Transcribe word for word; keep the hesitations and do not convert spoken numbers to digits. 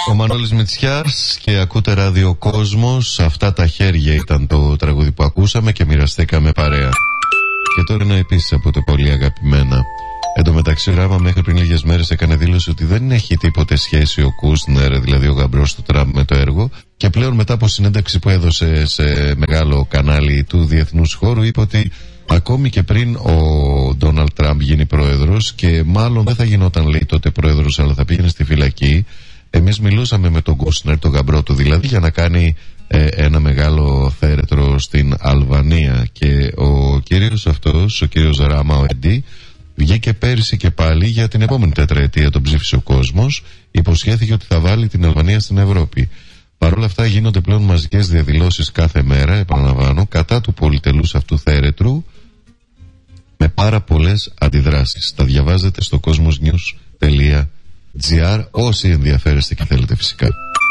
Ο Μανώλης Μητσιάς και ακούτε Ράδιο Κόσμος. Αυτά τα χέρια ήταν το τραγούδι που ακούσαμε και μοιραστήκαμε παρέα. Και τώρα είναι επίσης από το πολύ αγαπημένα. Εν τω μεταξύ, ο Ράμα μέχρι πριν λίγες μέρες έκανε δήλωση ότι δεν έχει τίποτε σχέση ο Κούστνερ, δηλαδή ο γαμπρός του Τραμπ, με το έργο. Και πλέον, μετά από συνέντευξη που έδωσε σε μεγάλο κανάλι του διεθνούς χώρου, είπε ότι ακόμη και πριν ο Ντόναλντ Τραμπ γίνει πρόεδρος, και μάλλον δεν θα γινόταν, λέει, τότε πρόεδρος, αλλά θα πήγαινε στη φυλακή. Εμείς μιλούσαμε με τον Κούστνερ, τον γαμπρό του δηλαδή, για να κάνει ε, ένα μεγάλο θέρετρο στην Αλβανία. Και ο κύριος αυτός, ο κύριος Ράμα, ο Έντι, βγήκε πέρυσι και πάλι για την επόμενη τετραετία τον ψήφισε ο κόσμος. Υποσχέθηκε ότι θα βάλει την Αλβανία στην Ευρώπη. Παρ' όλα αυτά γίνονται πλέον μαζικές διαδηλώσεις κάθε μέρα, επαναλαμβάνω, κατά του πολυτελούς αυτού θέρετρου, με πάρα πολλές αντιδράσεις. Τα διαβάζετε στο κόσμος νιους τελεία τζι άρ όσοι ενδιαφέρεστε και θέλετε φυσικά.